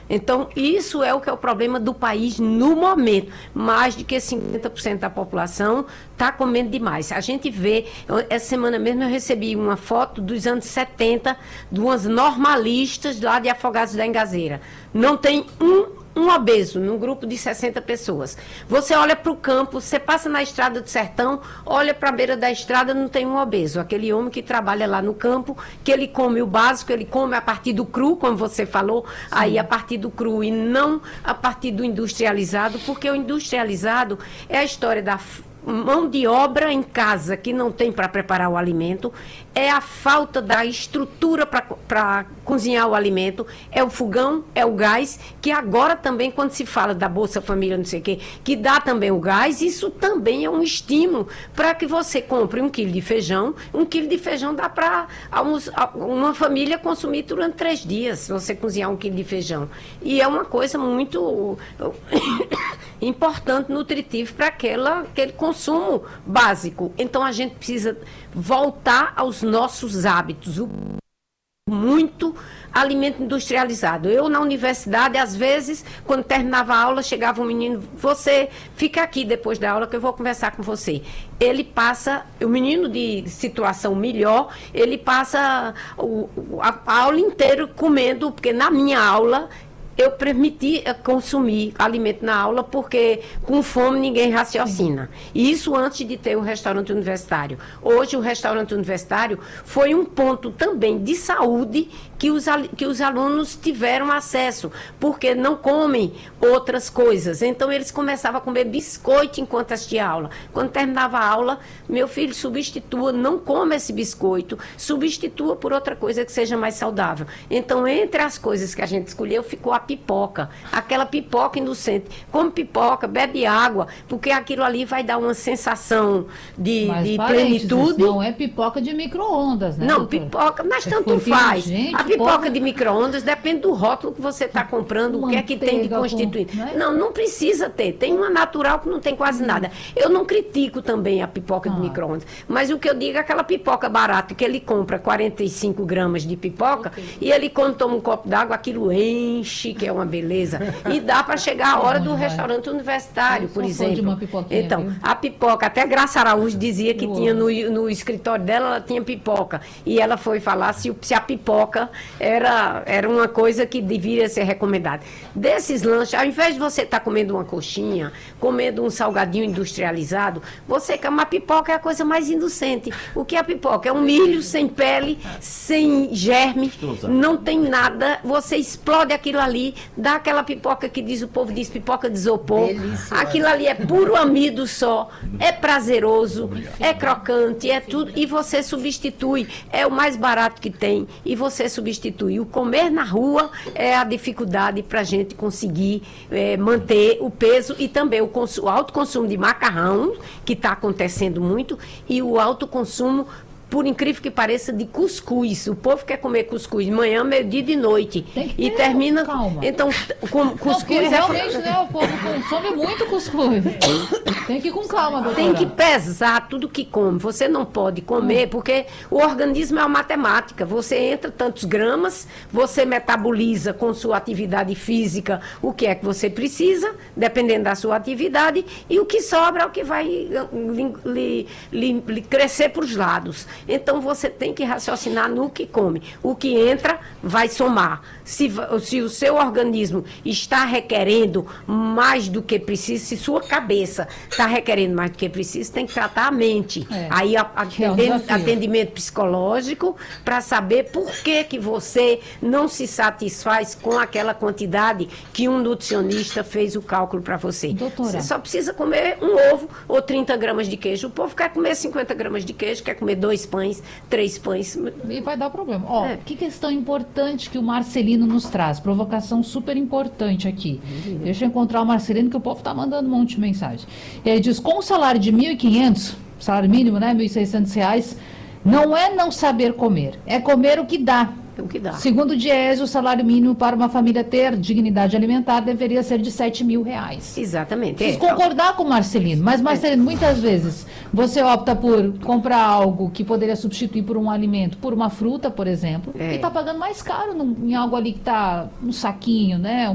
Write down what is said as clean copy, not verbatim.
Então, isso é o que é o problema do país no momento. Mais de que 50% da população está comendo demais. A gente vê, essa semana mesmo eu recebi uma foto dos anos 70, de umas normalistas lá de Afogados da Engazeira. Não tem um obeso num grupo de 60 pessoas. Você olha para o campo, você passa na estrada do sertão, olha para a beira da estrada, não tem um obeso. Aquele homem que trabalha lá no campo, que ele come o básico, ele come a partir do cru, como você falou, sim, aí a partir do cru e não a partir do industrializado, porque o industrializado é a história da mão de obra em casa que não tem para preparar o alimento, é a falta da estrutura para cozinhar o alimento, é o fogão, é o gás, que agora também, quando se fala da Bolsa Família, não sei o quê, que dá também o gás, isso também é um estímulo para que você compre 1 quilo de feijão. 1 quilo de feijão dá para uma família consumir durante 3 dias, se você cozinhar 1 quilo de feijão. E é uma coisa muito importante, nutritiva para aquele consumo básico. Então, a gente precisa voltar aos nossos hábitos. Muito alimento industrializado. Eu, na universidade, às vezes, quando terminava a aula, chegava um menino, você fica aqui depois da aula que eu vou conversar com você. Ele passa, o menino de situação melhor, ele passa a aula inteira comendo, porque na minha aula eu permiti consumir alimento na aula, porque com fome ninguém raciocina. E isso antes de ter o restaurante universitário. Hoje o restaurante universitário foi um ponto também de saúde que os alunos tiveram acesso, porque não comem outras coisas. Então eles começavam a comer biscoito enquanto assistia a aula. Quando terminava a aula, meu filho, substitua, não come esse biscoito, substitua por outra coisa que seja mais saudável. Então, entre as coisas que a gente escolheu, ficou a pipoca, aquela pipoca inocente. Come pipoca, bebe água, porque aquilo ali vai dar uma sensação de plenitude. Não é pipoca de micro-ondas, né? Não, doutora? pipoca, mas tanto faz. A pipoca de micro-ondas depende do rótulo que você está comprando, o que é que tem de constituinte. Não precisa ter. Tem uma natural que não tem quase nada. Eu não critico também a pipoca de micro-ondas, mas o que eu digo é aquela pipoca barata que ele compra 45 gramas de pipoca e ele, quando toma um copo d'água, aquilo enche, que é uma beleza. E dá para chegar a hora do restaurante universitário, por exemplo. Então, a pipoca, até Graça Araújo dizia que tinha no escritório dela, ela tinha pipoca. E ela foi falar se a pipoca era uma coisa que devia ser recomendada. Desses lanches, ao invés de você estar comendo uma coxinha, comendo um salgadinho industrializado, você quer uma pipoca, é a coisa mais inocente. O que é a pipoca? É um milho sem pele, sem germe, não tem nada, você explode aquilo ali, dá aquela pipoca que o povo diz pipoca de isopor. Delícia, aquilo ali é puro amido só, é prazeroso, é crocante, é tudo, e você substitui, é o mais barato que tem, e você substitui. O comer na rua é a dificuldade para a gente conseguir manter o peso e também o alto consumo de macarrão, que está acontecendo muito, e o alto consumo, por incrível que pareça, de cuscuz. O povo quer comer cuscuz de manhã, meio-dia e de noite. E termina... Calma. Então, cuscuz realmente, né, o povo consome muito cuscuz. Tem que ir com calma, doutora. Tem que pesar tudo que come. Você não pode comer, porque o organismo é uma matemática. Você entra tantos gramas, você metaboliza com sua atividade física o que é que você precisa, dependendo da sua atividade, e o que sobra é o que vai lhe crescer para os lados. Então, você tem que raciocinar no que come. O que entra vai somar. Se o seu organismo está requerendo mais do que precisa, se sua cabeça está requerendo mais do que precisa, tem que tratar a mente. Aí, atendimento psicológico, para saber por que você não se satisfaz com aquela quantidade que um nutricionista fez o cálculo para você. Doutora. Você só precisa comer um ovo ou 30 gramas de queijo. O povo quer comer 50 gramas de queijo, quer comer 2 pães, 3 pães. E vai dar problema. Que questão importante que o Marcelino nos traz. Provocação super importante aqui. Deixa eu encontrar o Marcelino, que o povo está mandando um monte de mensagem. Ele diz, com um salário de 1.500, salário mínimo, né, R$ 1.600, não é não saber comer, é comer o que dá. O que dá. Segundo o Diese, o salário mínimo para uma família ter dignidade alimentar deveria ser de R$7.000. Exatamente. Preciso concordar com o Marcelino, mas, Marcelino, muitas vezes você opta por comprar algo que poderia substituir por um alimento, por uma fruta, por exemplo, e está pagando mais caro em algo ali que está no saquinho, né?